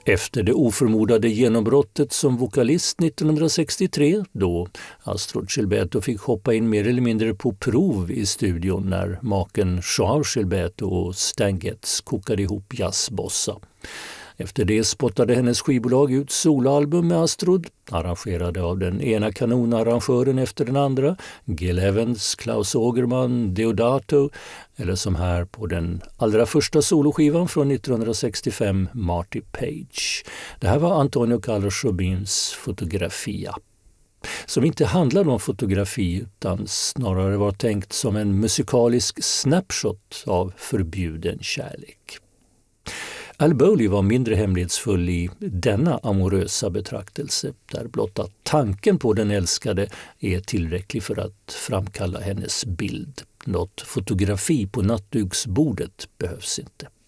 Efter det oförmodade genombrottet som vokalist 1963, då Astrud Gilberto fick hoppa in mer eller mindre på prov i studion när maken Joao Gilberto och Stan Getz kokade ihop jazzbossa. Efter det spottade hennes skivbolag ut soloalbum med Astrud, arrangerade av den ena kanonarrangören efter den andra, Gil Evans, Klaus Ogerman, Deodato, eller som här på den allra första soloskivan från 1965, Marty Page. Det här var Antonio Carlos Jobins Fotografia, som inte handlade om fotografi utan snarare var tänkt som en musikalisk snapshot av förbjuden kärlek. Al Bowlly var mindre hemlighetsfull i denna amorösa betraktelse, där blotta tanken på den älskade är tillräcklig för att framkalla hennes bild. Något fotografi på nattduksbordet behövs inte.